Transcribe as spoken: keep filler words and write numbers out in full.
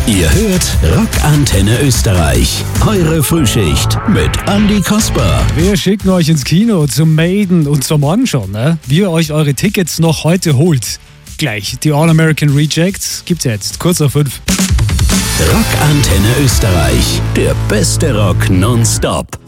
Ihr hört Rockantenne Österreich. Eure Frühschicht mit Andi Kasper. Wir schicken euch ins Kino zum Maiden und zum Morgen schon, ne? Wie ihr euch eure Tickets noch heute holt. Gleich, die All-American Rejects gibt's jetzt, kurz nach fünf. Rockantenne Österreich, der beste Rock nonstop.